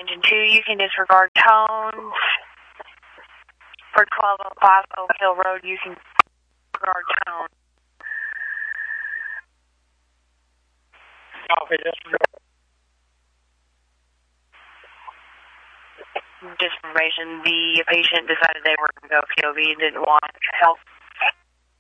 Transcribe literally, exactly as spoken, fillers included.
Engine two, you can disregard tones. For twelve oh five Oak Hill Road, you can disregard tones. Copy, disregard. Just information, the patient decided they were going to go P O V, didn't want help